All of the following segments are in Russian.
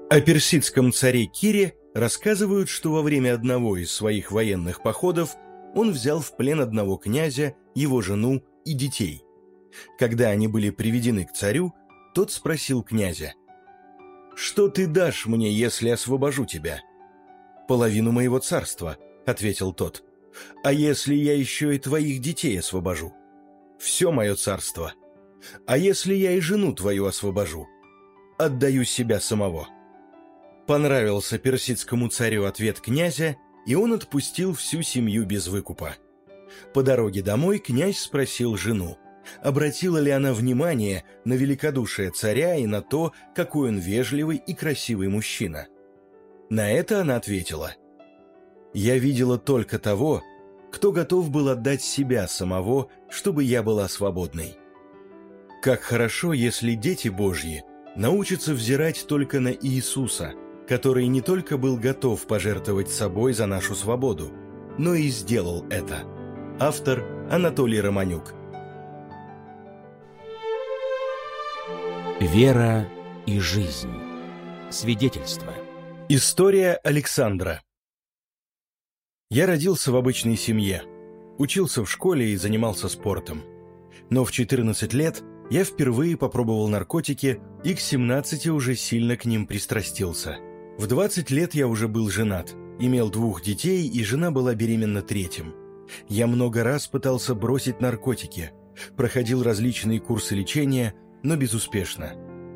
О персидском царе Кире рассказывают, что во время одного из своих военных походов он взял в плен одного князя, его жену и детей. Когда они были приведены к царю, тот спросил князя: «Что ты дашь мне, если освобожу тебя?» «Половину моего царства», — ответил тот. «А если я еще и твоих детей освобожу?» «Все мое царство». «А если я и жену твою освобожу?» «Отдаю себя самого». Понравился персидскому царю ответ князя, и он отпустил всю семью без выкупа. По дороге домой князь спросил жену, обратила ли она внимание на великодушие царя и на то, какой он вежливый и красивый мужчина. На это она ответила: «Я видела только того, кто готов был отдать себя самого, чтобы я была свободной». Как хорошо, если дети Божьи научатся взирать только на Иисуса, который не только был готов пожертвовать собой за нашу свободу, но и сделал это. Автор Анатолий Романюк. Вера и жизнь. Свидетельство. История Александра. Я родился в обычной семье, учился в школе и занимался спортом. Но в 14 лет я впервые попробовал наркотики и к 17 уже сильно к ним пристрастился. В 20 лет я уже был женат, имел 2 детей, и жена была беременна 3-м. Я много раз пытался бросить наркотики, проходил различные курсы лечения, но безуспешно.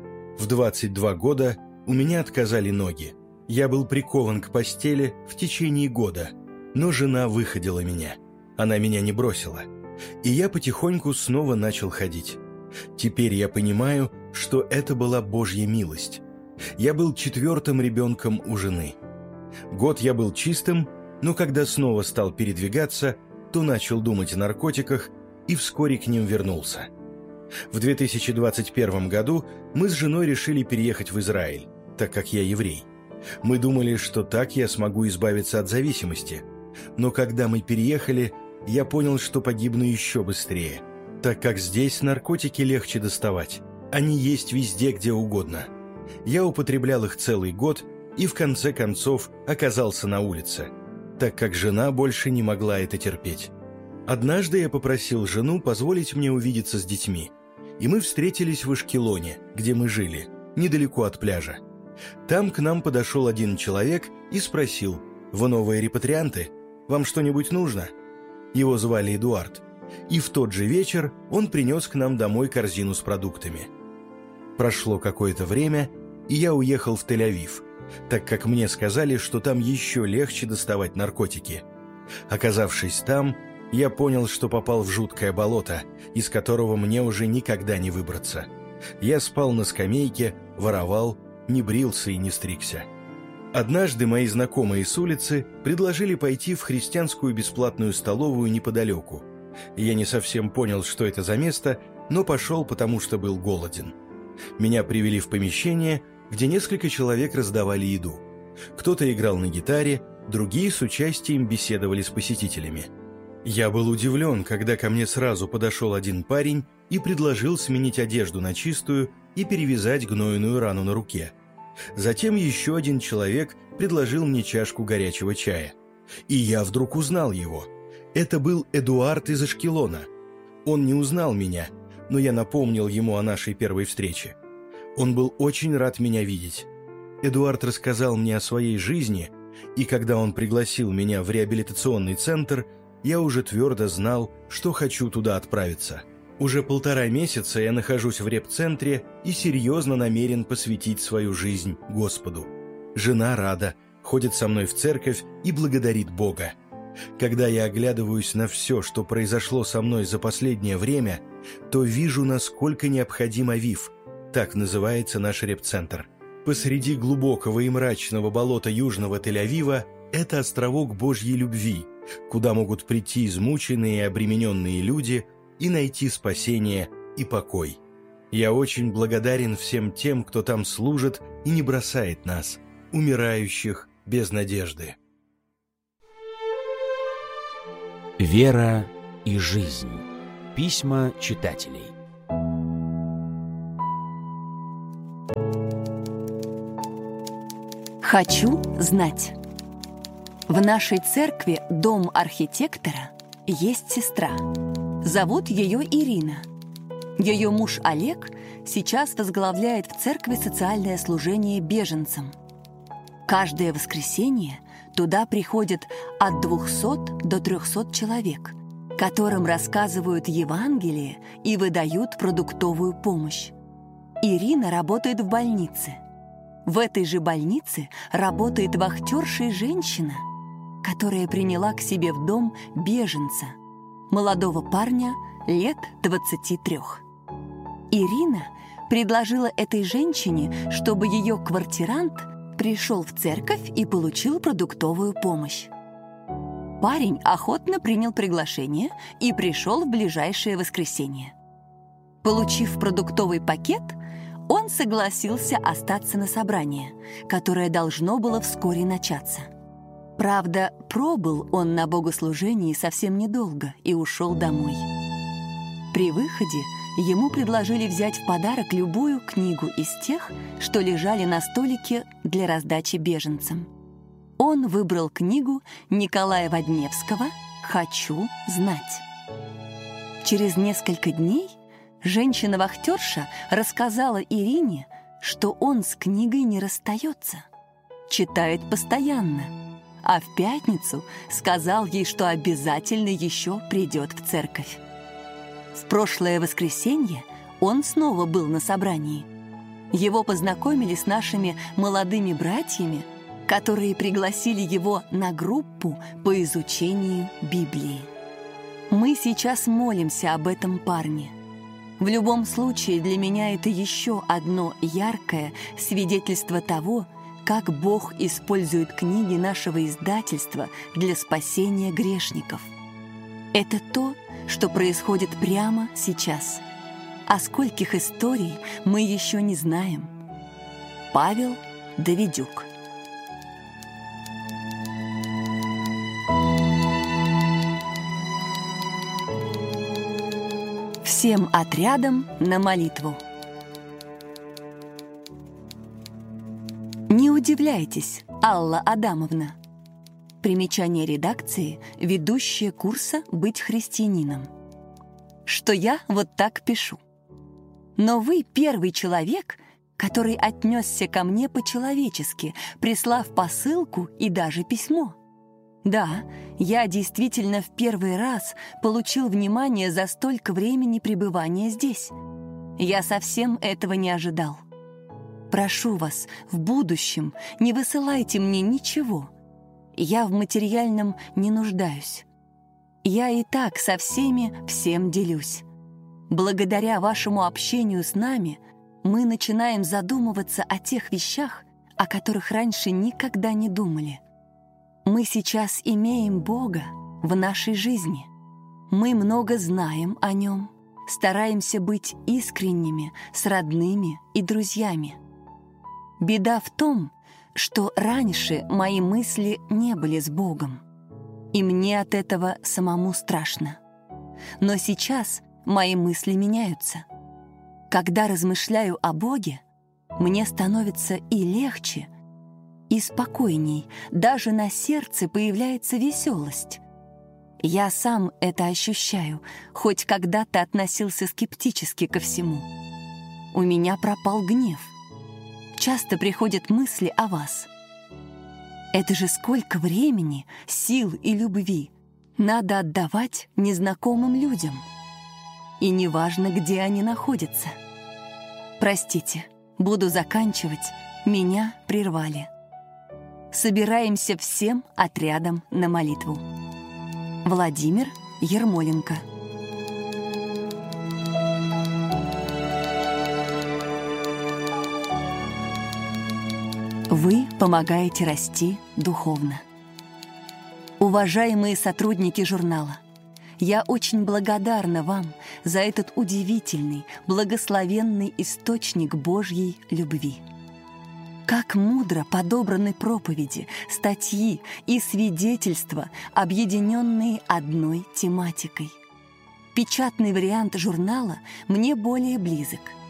В 22 года у меня отказали ноги. Я был прикован к постели в течение года, но жена выходила меня. Она меня не бросила. И я потихоньку снова начал ходить. Теперь я понимаю, что это была Божья милость. Я был 4-м ребенком у жены. Год я был чистым, но когда снова стал передвигаться, то начал думать о наркотиках и вскоре к ним вернулся. В 2021 году мы с женой решили переехать в Израиль, так как я еврей. Мы думали, что так я смогу избавиться от зависимости. Но когда мы переехали, я понял, что погибну еще быстрее, так как здесь наркотики легче доставать. Они есть везде, где угодно. Я употреблял их целый год и в конце концов оказался на улице, так как жена больше не могла это терпеть. Однажды я попросил жену позволить мне увидеться с детьми, и мы встретились в Ашкелоне, где мы жили, недалеко от пляжа. Там к нам подошел один человек и спросил: «Вы новые репатрианты? Вам что-нибудь нужно?» Его звали Эдуард, и в тот же вечер он принес к нам домой корзину с продуктами. Прошло какое-то время, и я уехал в Тель-Авив, так как мне сказали, что там еще легче доставать наркотики. Оказавшись там, я понял, что попал в жуткое болото, из которого мне уже никогда не выбраться. Я спал на скамейке, воровал, не брился и не стригся. Однажды мои знакомые с улицы предложили пойти в христианскую бесплатную столовую неподалеку. Я не совсем понял, что это за место, но пошел, потому что был голоден. Меня привели в помещение, где несколько человек раздавали еду. Кто-то играл на гитаре, другие с участием беседовали с посетителями. Я был удивлен, когда ко мне сразу подошел один парень и предложил сменить одежду на чистую и перевязать гнойную рану на руке. Затем еще один человек предложил мне чашку горячего чая. И я вдруг узнал его. Это был Эдуард из Ашкелона. Он не узнал меня, но я напомнил ему о нашей первой встрече. Он был очень рад меня видеть. Эдуард рассказал мне о своей жизни, и когда он пригласил меня в реабилитационный центр, я уже твердо знал, что хочу туда отправиться. Уже 1,5 месяца я нахожусь в реп-центре и серьезно намерен посвятить свою жизнь Господу. Жена рада, ходит со мной в церковь и благодарит Бога. Когда я оглядываюсь на все, что произошло со мной за последнее время, то вижу, насколько необходим Авив. Так называется наш реп-центр. Посреди глубокого и мрачного болота южного Тель-Авива это островок Божьей любви, куда могут прийти измученные и обремененные люди и найти спасение и покой. Я очень благодарен всем тем, кто там служит и не бросает нас, умирающих без надежды. Вера и жизнь. Письма читателей. Хочу знать. В нашей церкви «Дом архитектора» есть сестра. Зовут ее Ирина. Ее муж Олег сейчас возглавляет в церкви социальное служение беженцам. Каждое воскресенье туда приходят от 200 до 300 человек, которым рассказывают Евангелие и выдают продуктовую помощь. Ирина работает в больнице. В этой же больнице работает вахтерша и женщина, которая приняла к себе в дом беженца, молодого парня лет 23. Ирина предложила этой женщине, чтобы ее квартирант пришел в церковь и получил продуктовую помощь. Парень охотно принял приглашение и пришел в ближайшее воскресенье. Получив продуктовый пакет, он согласился остаться на собрание, которое должно было вскоре начаться. Правда, пробыл он на богослужении совсем недолго и ушел домой. При выходе ему предложили взять в подарок любую книгу из тех, что лежали на столике для раздачи беженцам. Он выбрал книгу Николая Водневского «Хочу знать». Через несколько дней женщина-вахтерша рассказала Ирине, что он с книгой не расстается, читает постоянно, а в пятницу сказал ей, что обязательно еще придет в церковь. В прошлое воскресенье он снова был на собрании. Его познакомили с нашими молодыми братьями, которые пригласили его на группу по изучению Библии. Мы сейчас молимся об этом парне. В любом случае, для меня это еще одно яркое свидетельство того, как Бог использует книги нашего издательства для спасения грешников. Это то, что происходит прямо сейчас. О скольких историй мы еще не знаем. Павел Давидюк. Всем отрядом на молитву. Не удивляйтесь, Алла Адамовна. Примечание редакции, ведущая курса «Быть христианином». Что я вот так пишу. Но вы первый человек, который отнесся ко мне по-человечески, прислав посылку и даже письмо. Да, я действительно в первый раз получил внимание за столько времени пребывания здесь. Я совсем этого не ожидал. Прошу вас, в будущем не высылайте мне ничего. Я в материальном не нуждаюсь. Я и так со всеми всем делюсь. Благодаря вашему общению с нами мы начинаем задумываться о тех вещах, о которых раньше никогда не думали. Мы сейчас имеем Бога в нашей жизни. Мы много знаем о Нем, стараемся быть искренними с родными и друзьями. Беда в том, что раньше мои мысли не были с Богом, и мне от этого самому страшно. Но сейчас мои мысли меняются. Когда размышляю о Боге, мне становится и легче, и спокойней, даже на сердце появляется веселость. Я сам это ощущаю, хоть когда-то относился скептически ко всему. У меня пропал гнев. Часто приходят мысли о вас. Это же сколько времени, сил и любви надо отдавать незнакомым людям. И неважно, где они находятся. Простите, буду заканчивать, меня прервали. Собираемся всем отрядом на молитву. Владимир Ермоленко. Вы помогаете расти духовно. Уважаемые сотрудники журнала, я очень благодарна вам за этот удивительный, благословенный источник Божьей любви. Как мудро подобраны проповеди, статьи и свидетельства, объединенные одной тематикой. Печатный вариант журнала мне более близок,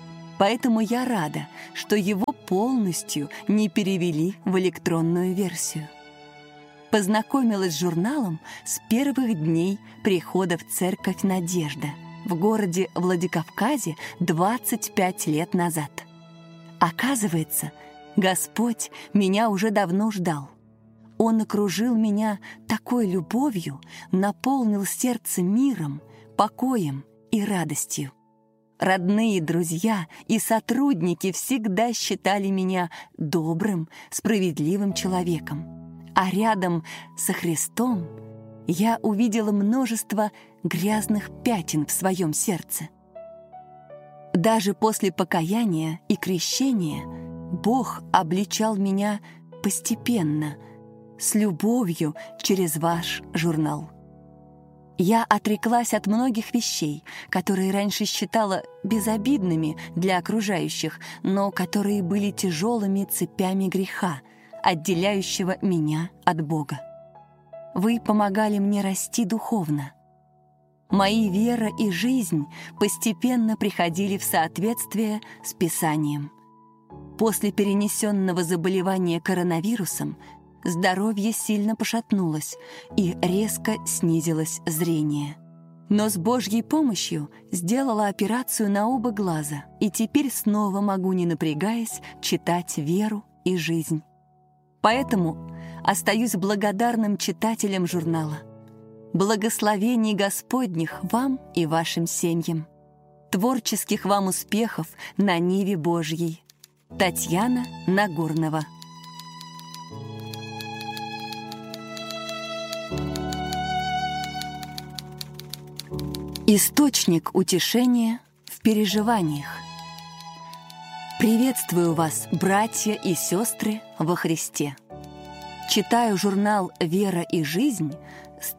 Поэтому я рада, что его полностью не перевели в электронную версию. Познакомилась с журналом с первых дней прихода в церковь «Надежда» в городе Владикавказе 25 лет назад. Оказывается, Господь меня уже давно ждал. Он окружил меня такой любовью, наполнил сердце миром, покоем и радостью. Родные, друзья и сотрудники всегда считали меня добрым, справедливым человеком. А рядом со Христом я увидела множество грязных пятен в своем сердце. Даже после покаяния и крещения Бог обличал меня постепенно, с любовью через ваш журнал. Я отреклась от многих вещей, которые раньше считала безобидными для окружающих, но которые были тяжелыми цепями греха, отделяющего меня от Бога. Вы помогали мне расти духовно. Мои вера и жизнь постепенно приходили в соответствие с Писанием. После перенесенного заболевания коронавирусом здоровье сильно пошатнулось и резко снизилось зрение. Но с Божьей помощью сделала операцию на оба глаза и теперь снова могу, не напрягаясь, читать веру и жизнь. Поэтому остаюсь благодарным читателем журнала. Благословений Господних вам и вашим семьям. Творческих вам успехов на ниве Божьей. Татьяна Нагорнова. Источник утешения в переживаниях. Приветствую вас, братья и сестры во Христе. Читаю журнал «Вера и жизнь» с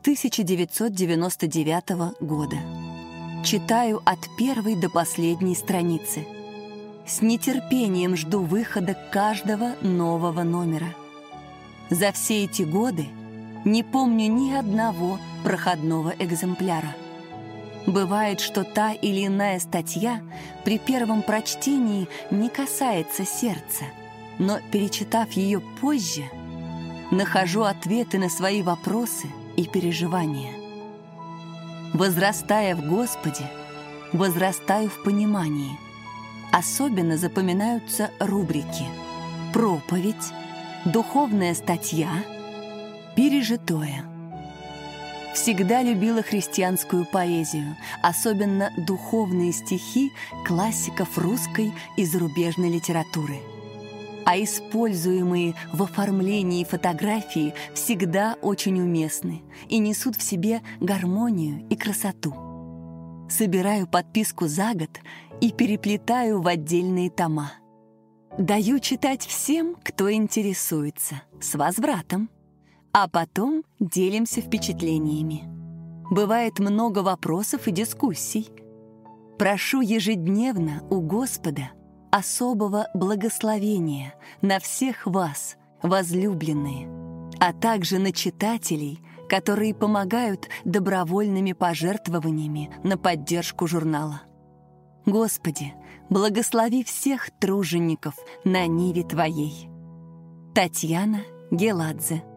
1999 года. Читаю от первой до последней страницы. С нетерпением жду выхода каждого нового номера. За все эти годы не помню ни одного проходного экземпляра. Бывает, что та или иная статья при первом прочтении не касается сердца, но, перечитав ее позже, нахожу ответы на свои вопросы и переживания. Возрастая в Господе, возрастаю в понимании. Особенно запоминаются рубрики «Проповедь», «Духовная статья», «Пережитое». Всегда любила христианскую поэзию, особенно духовные стихи классиков русской и зарубежной литературы. А используемые в оформлении фотографии всегда очень уместны и несут в себе гармонию и красоту. Собираю подписку за год и переплетаю в отдельные тома. Даю читать всем, кто интересуется, с возвратом. А потом делимся впечатлениями. Бывает много вопросов и дискуссий. Прошу ежедневно у Господа особого благословения на всех вас, возлюбленные, а также на читателей, которые помогают добровольными пожертвованиями на поддержку журнала. Господи, благослови всех тружеников на ниве Твоей. Татьяна Геладзе.